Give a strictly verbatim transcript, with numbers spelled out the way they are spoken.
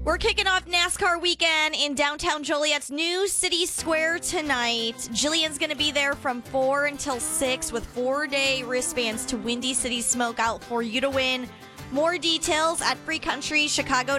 We're kicking off NASCAR weekend in downtown Joliet's new City Square tonight. Jillian's going to be there from four until six with four-day wristbands to Windy City Smokeout for you to win. More details at free country chicago